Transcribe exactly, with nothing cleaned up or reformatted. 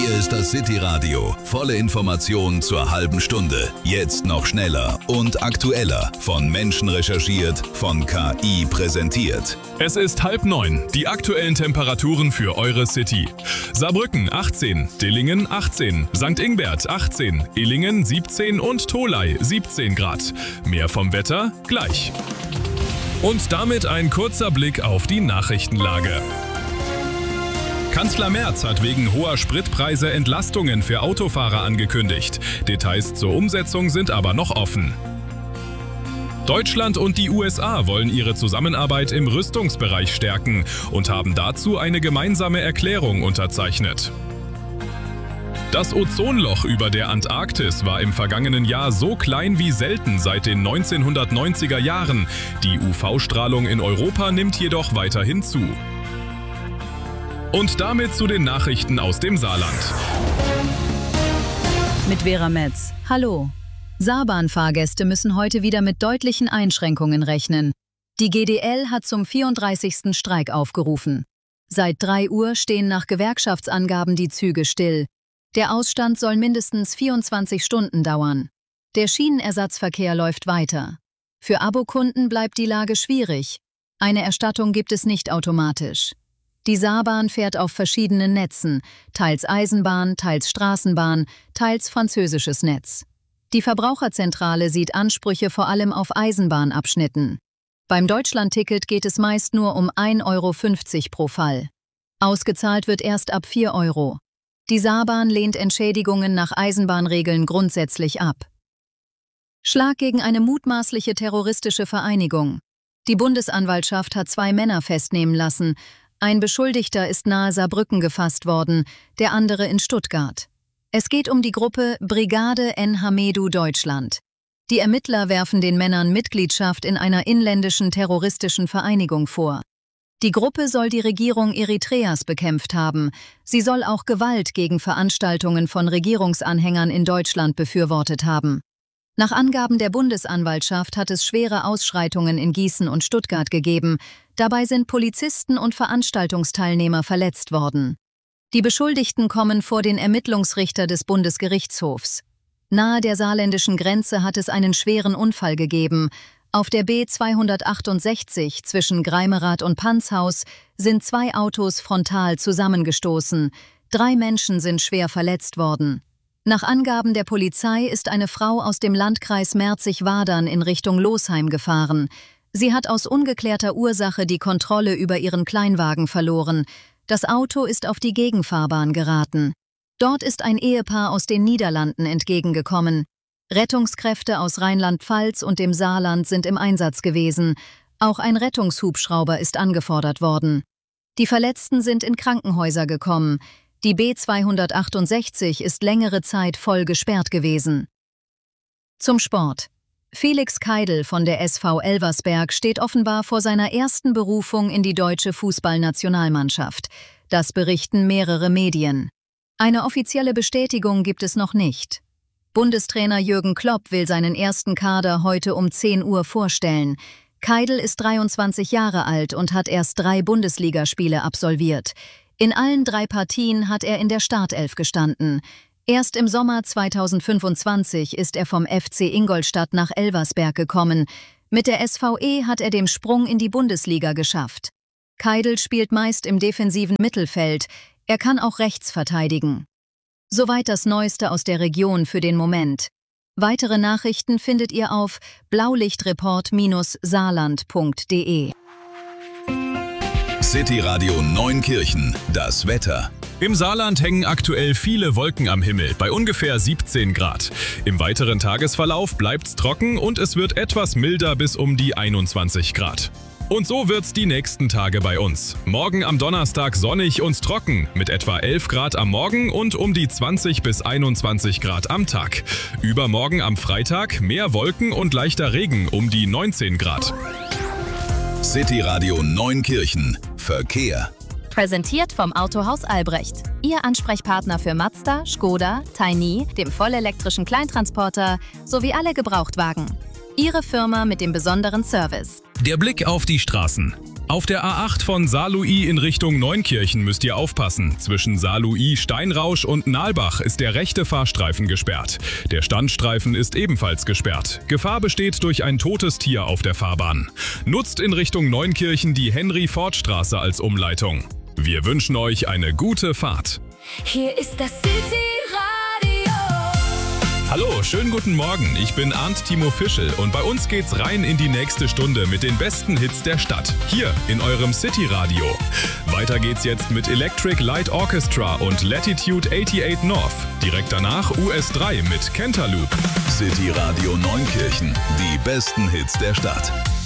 Hier ist das City Radio. Volle Informationen zur halben Stunde. Jetzt noch schneller und aktueller. Von Menschen recherchiert, von K I präsentiert. Es ist halb neun. Die aktuellen Temperaturen für eure City. Saarbrücken achtzehn, Dillingen achtzehn, Sankt Ingbert achtzehn, Illingen siebzehn und Tholey siebzehn Grad. Mehr vom Wetter gleich. Und damit ein kurzer Blick auf die Nachrichtenlage. Kanzler Merz hat wegen hoher Spritpreise Entlastungen für Autofahrer angekündigt. Details zur Umsetzung sind aber noch offen. Deutschland und die U S A wollen ihre Zusammenarbeit im Rüstungsbereich stärken und haben dazu eine gemeinsame Erklärung unterzeichnet. Das Ozonloch über der Antarktis war im vergangenen Jahr so klein wie selten seit den neunzehnhundertneunziger Jahren. Die U V-Strahlung in Europa nimmt jedoch weiterhin zu. Und damit zu den Nachrichten aus dem Saarland. Mit Vera Metz. Hallo. Saarbahnfahrgäste müssen heute wieder mit deutlichen Einschränkungen rechnen. Die G D L hat zum vierunddreißigsten Streik aufgerufen. Seit drei Uhr stehen nach Gewerkschaftsangaben die Züge still. Der Ausstand soll mindestens vierundzwanzig Stunden dauern. Der Schienenersatzverkehr läuft weiter. Für Abokunden bleibt die Lage schwierig. Eine Erstattung gibt es nicht automatisch. Die Saarbahn fährt auf verschiedenen Netzen, teils Eisenbahn, teils Straßenbahn, teils französisches Netz. Die Verbraucherzentrale sieht Ansprüche vor allem auf Eisenbahnabschnitten. Beim Deutschlandticket geht es meist nur um ein Euro fünfzig pro Fall. Ausgezahlt wird erst ab vier Euro. Die Saarbahn lehnt Entschädigungen nach Eisenbahnregeln grundsätzlich ab. Schlag gegen eine mutmaßliche terroristische Vereinigung. Die Bundesanwaltschaft hat zwei Männer festnehmen lassen. Ein Beschuldigter ist nahe Saarbrücken gefasst worden, der andere in Stuttgart. Es geht um die Gruppe Brigade Nhamedu Deutschland. Die Ermittler werfen den Männern Mitgliedschaft in einer inländischen terroristischen Vereinigung vor. Die Gruppe soll die Regierung Eritreas bekämpft haben. Sie soll auch Gewalt gegen Veranstaltungen von Regierungsanhängern in Deutschland befürwortet haben. Nach Angaben der Bundesanwaltschaft hat es schwere Ausschreitungen in Gießen und Stuttgart gegeben. Dabei sind Polizisten und Veranstaltungsteilnehmer verletzt worden. Die Beschuldigten kommen vor den Ermittlungsrichter des Bundesgerichtshofs. Nahe der saarländischen Grenze hat es einen schweren Unfall gegeben. Auf der B zweihundertachtundsechzig zwischen Greimerath und Panzhaus sind zwei Autos frontal zusammengestoßen. Drei Menschen sind schwer verletzt worden. Nach Angaben der Polizei ist eine Frau aus dem Landkreis Merzig-Wadern in Richtung Losheim gefahren. Sie hat aus ungeklärter Ursache die Kontrolle über ihren Kleinwagen verloren. Das Auto ist auf die Gegenfahrbahn geraten. Dort ist ein Ehepaar aus den Niederlanden entgegengekommen. Rettungskräfte aus Rheinland-Pfalz und dem Saarland sind im Einsatz gewesen. Auch ein Rettungshubschrauber ist angefordert worden. Die Verletzten sind in Krankenhäuser gekommen. Die B zweihundertachtundsechzig ist längere Zeit voll gesperrt gewesen. Zum Sport. Felix Keidl von der S V Elversberg steht offenbar vor seiner ersten Berufung in die deutsche Fußballnationalmannschaft. Das berichten mehrere Medien. Eine offizielle Bestätigung gibt es noch nicht. Bundestrainer Jürgen Klopp will seinen ersten Kader heute um zehn Uhr vorstellen. Keidl ist dreiundzwanzig Jahre alt und hat erst drei Bundesligaspiele absolviert. In allen drei Partien hat er in der Startelf gestanden. Erst im Sommer zweitausendfünfundzwanzig ist er vom F C Ingolstadt nach Elversberg gekommen. Mit der S V E hat er den Sprung in die Bundesliga geschafft. Keidl spielt meist im defensiven Mittelfeld. Er kann auch rechts verteidigen. Soweit das Neueste aus der Region für den Moment. Weitere Nachrichten findet ihr auf blaulichtreport saarland punkt de. City Radio Neunkirchen, das Wetter. Im Saarland hängen aktuell viele Wolken am Himmel, bei ungefähr siebzehn Grad. Im weiteren Tagesverlauf bleibt's trocken und es wird etwas milder bis um die einundzwanzig Grad. Und so wird's die nächsten Tage bei uns. Morgen am Donnerstag sonnig und trocken, mit etwa elf Grad am Morgen und um die zwanzig bis einundzwanzig Grad am Tag. Übermorgen am Freitag mehr Wolken und leichter Regen, um die neunzehn Grad. City Radio Neunkirchen. Verkehr. Präsentiert vom Autohaus Albrecht. Ihr Ansprechpartner für Mazda, Skoda, Tiny, dem vollelektrischen Kleintransporter sowie alle Gebrauchtwagen. Ihre Firma mit dem besonderen Service. Der Blick auf die Straßen. Auf der A acht von Saarlouis in Richtung Neunkirchen müsst ihr aufpassen. Zwischen Saarlouis, Steinrausch und Nalbach ist der rechte Fahrstreifen gesperrt. Der Standstreifen ist ebenfalls gesperrt. Gefahr besteht durch ein totes Tier auf der Fahrbahn. Nutzt in Richtung Neunkirchen die Henry-Ford-Straße als Umleitung. Wir wünschen euch eine gute Fahrt. Hier ist das City Radio. Hallo, schönen guten Morgen. Ich bin Arndt Timo Fischel und bei uns geht's rein in die nächste Stunde mit den besten Hits der Stadt. Hier in eurem City Radio. Weiter geht's jetzt mit Electric Light Orchestra und Latitude achtundachtzig North. Direkt danach U S drei mit Cantaloupe. City Radio Neunkirchen. Die besten Hits der Stadt.